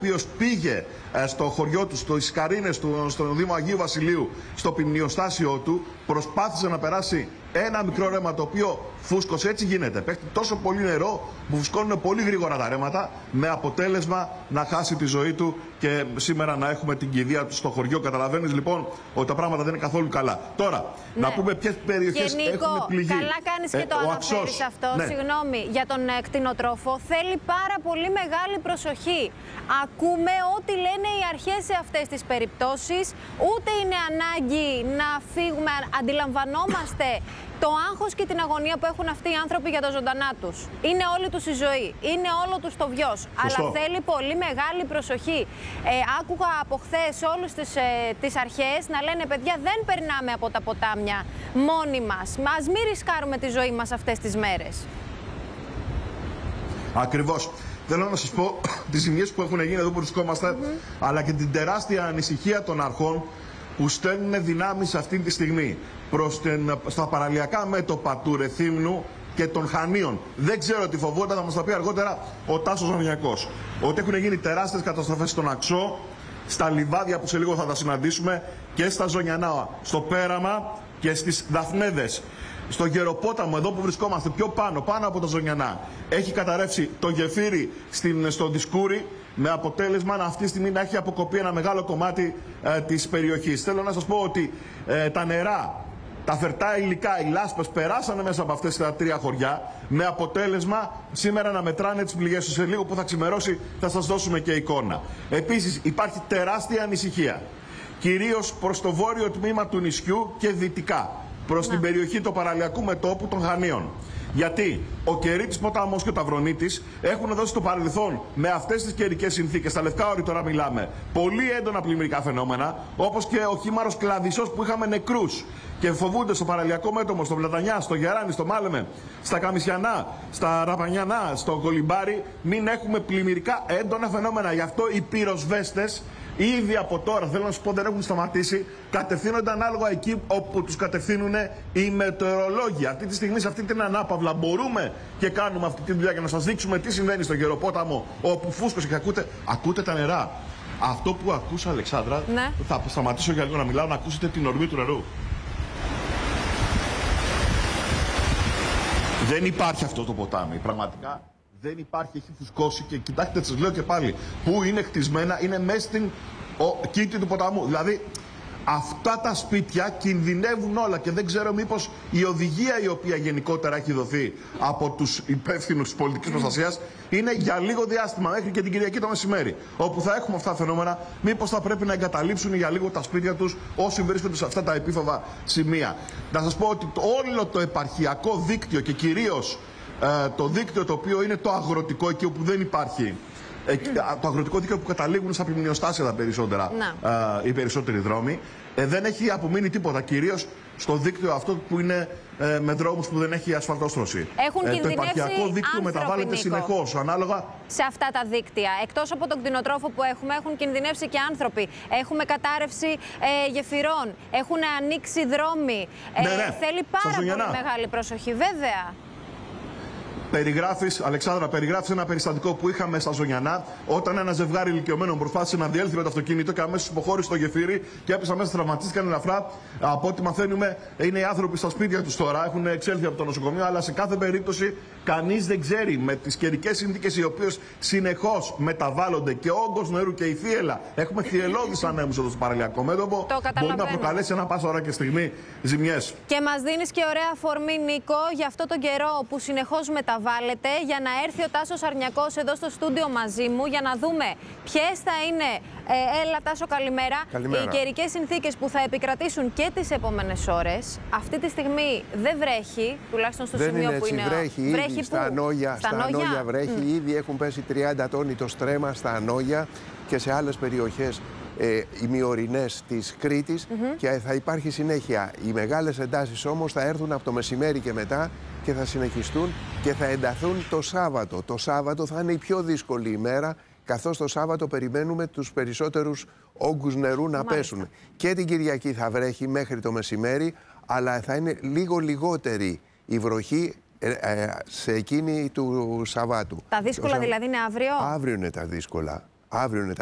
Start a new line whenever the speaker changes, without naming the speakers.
ο οποίος πήγε στο χωριό του, στις Καρίνες του, στο Δήμο Αγίου Βασιλείου, στο ποιμνιοστάσιο του, προσπάθησε να περάσει ένα μικρό ρέμα το οποίο φούσκωσε. Έτσι γίνεται. Πέφτει τόσο πολύ νερό που φουσκώνουν πολύ γρήγορα τα ρέματα, με αποτέλεσμα να χάσει τη ζωή του και σήμερα να έχουμε την κηδεία του στο χωριό. Καταλαβαίνεις λοιπόν ότι τα πράγματα δεν είναι καθόλου καλά. Τώρα, να πούμε ποιες περιοχές έχουν πληγεί.
Καλά κάνεις και το αναφέρεις αυτό. Συγγνώμη, για τον κτηνοτρόφο θέλει πάρα πολύ μεγάλη προσοχή. Ακούμε ό,τι λένε οι αρχές σε αυτές τις περιπτώσεις. Ούτε είναι ανάγκη να φύγουμε. Αντιλαμβανόμαστε το άγχος και την αγωνία που έχουν αυτοί οι άνθρωποι για τα ζωντανά τους. Είναι όλη τους η ζωή, είναι όλο τους το βιος. Αλλά θέλει πολύ μεγάλη προσοχή. Άκουγα από χθες όλους τις αρχές να λένε, παιδιά, δεν περνάμε από τα ποτάμια μόνοι μας. Ας μην ρισκάρουμε τη ζωή μας αυτές τις μέρες.
Ακριβώς. Θέλω να σας πω τις ζημιές που έχουν γίνει εδώ που βρισκόμαστε, αλλά και την τεράστια ανησυχία των αρχών που στέλνουν δυνάμεις αυτή τη στιγμή στα παραλιακά μέτωπα του Ρεθύμνου και των Χανίων. Δεν ξέρω τι φοβόταν, θα μας τα πει αργότερα ο Τάσος Ζωνιακός. Ότι έχουν γίνει τεράστιες καταστροφές στον Αξό, στα λιβάδια που σε λίγο θα τα συναντήσουμε, και στα Ζωνιανά, στο Πέραμα και στις Δαφνέδες. Στο Γεροπόταμο, εδώ που βρισκόμαστε, πιο πάνω από τα Ζωνιανά, έχει καταρρεύσει το γεφύρι στο Δισκούρι, με αποτέλεσμα αυτή τη στιγμή να έχει αποκοπεί ένα μεγάλο κομμάτι της περιοχής. Θέλω να σας πω ότι τα νερά, τα φερτά υλικά, οι λάσπες περάσανε μέσα από αυτές τα τρία χωριά, με αποτέλεσμα σήμερα να μετράνε τις πληγές τους. Σε λίγο που θα ξημερώσει θα σας δώσουμε και εικόνα. Επίσης υπάρχει τεράστια ανησυχία, κυρίως προς το βόρειο τμήμα του νησιού και δυτικά, προς την περιοχή του παραλιακού μετώπου των Χανίων. Γιατί ο Κερίτης ποταμός και ο Ταυρονίτης έχουν δώσει στο παρελθόν, με αυτές τις καιρικές συνθήκες, στα Λευκά Όρη τώρα μιλάμε, πολύ έντονα πλημμυρικά φαινόμενα, όπως και ο χήμαρος Κλαδισσός που είχαμε νεκρούς. Και φοβούνται στο παραλιακό μέτωπο, στο Πλατανιά, στο Γεράνι, στο Μάλεμε, στα Καμισιανά, στα Ραπανιανά, στο Κολυμπάρι, μην έχουμε πλημμυρικά έντονα φαινόμενα. Γι' αυτό οι πυροσβέστες ήδη από τώρα, θέλω να σου πω, δεν έχουν σταματήσει. Κατευθύνονται ανάλογα εκεί όπου τους κατευθύνουν οι μετεωρολόγοι. Αυτή τη στιγμή, σε αυτή την ανάπαυλα, μπορούμε και κάνουμε αυτή τη δουλειά για να σας δείξουμε τι συμβαίνει στο Γεροπόταμο, όπου φούσκωσε και ακούτε τα νερά. Αυτό που ακούσα, Αλεξάνδρα, θα σταματήσω για λίγο να μιλάω, να ακούσετε την ορμή του νερού. Δεν υπάρχει αυτό το ποτάμι, πραγματικά. Δεν υπάρχει, έχει φουσκώσει και κοιτάξτε, σας λέω και πάλι, που είναι χτισμένα, είναι μέσα στην κήτη του ποταμού. Δηλαδή, αυτά τα σπίτια κινδυνεύουν όλα και δεν ξέρω μήπως η οδηγία η οποία γενικότερα έχει δοθεί από τους υπεύθυνους της πολιτικής προστασίας είναι για λίγο διάστημα, μέχρι και την Κυριακή το μεσημέρι, όπου θα έχουμε αυτά τα φαινόμενα, μήπως θα πρέπει να εγκαταλείψουν για λίγο τα σπίτια τους όσοι βρίσκονται σε αυτά τα επίφοβα σημεία. Να σας πω ότι όλο το επαρχιακό δίκτυο και κυρίως το δίκτυο το οποίο είναι το αγροτικό, εκεί όπου δεν υπάρχει, το αγροτικό δίκτυο που καταλήγουν στα ποιμνιοστάσια τα περισσότερα, οι περισσότεροι δρόμοι, δεν έχει απομείνει τίποτα. Κυρίως στο δίκτυο αυτό που είναι με δρόμους που δεν έχει ασφαλτόστρωση.
Το
επαρχιακό δίκτυο μεταβάλλεται συνεχώς, ανάλογα.
Σε αυτά τα δίκτυα, εκτός από τον κτηνοτρόφο που έχουμε, έχουν κινδυνεύσει και άνθρωποι. Έχουμε κατάρρευση γεφυρών, έχουν ανοίξει δρόμοι. Θέλει πάρα πολύ μεγάλη προσοχή, βέβαια.
Αλεξάνδρα, περιγράφεις ένα περιστατικό που είχαμε στα Ζωνιανά, όταν ένα ζευγάρι ηλικιωμένων προσπάθησε να διέλθει με το αυτοκίνητο και αμέσως υποχώρησε στο γεφύρι και έπεσαν μέσα, τραυματίστηκαν ελαφρά. Από ό,τι μαθαίνουμε, είναι οι άνθρωποι στα σπίτια τους τώρα, έχουν εξέλθει από το νοσοκομείο, αλλά σε κάθε περίπτωση κανείς δεν ξέρει, με τις καιρικές συνθήκες οι οποίες συνεχώς μεταβάλλονται και ο όγκος νερού και η θύελλα. Έχουμε θυελλώδεις ανέμους εδώ στο παραλιακό μέτωπο. Μπορεί να προκαλέσει ένα πάσα ώρα και στιγμή ζημιές.
Και μας δίνεις και ωραία αφορμή, Νίκο, για αυτό τον καιρό που συνεχώς μεταβάλλεται, για να έρθει ο Τάσος Αρνιακός εδώ στο στούντιο μαζί μου για να δούμε ποιες θα είναι. Έλα, Τάσο, καλημέρα. Οι καιρικές συνθήκες που θα επικρατήσουν και τις επόμενες ώρες. Αυτή τη στιγμή δεν βρέχει, τουλάχιστον στο σημείο που είναι.
Βρέχει ήδη στα Ανόγια βρέχει. Ήδη έχουν πέσει 30 τόνοι το στρέμμα στα Ανόγια και σε άλλες περιοχές ημιορεινές της Κρήτης και θα υπάρχει συνέχεια. Οι μεγάλες εντάσεις όμως θα έρθουν από το μεσημέρι και μετά και θα συνεχιστούν και θα ενταθούν το Σάββατο. Το Σάββατο θα είναι η πιο δύσκολη ημέρα, καθώς το Σάββατο περιμένουμε τους περισσότερους όγκους νερού να πέσουν. Και την Κυριακή θα βρέχει μέχρι το μεσημέρι, αλλά θα είναι λίγο λιγότερη η βροχή σε εκείνη του Σαββάτου.
Τα δύσκολα δηλαδή είναι αύριο?
Αύριο είναι τα δύσκολα. Αύριο είναι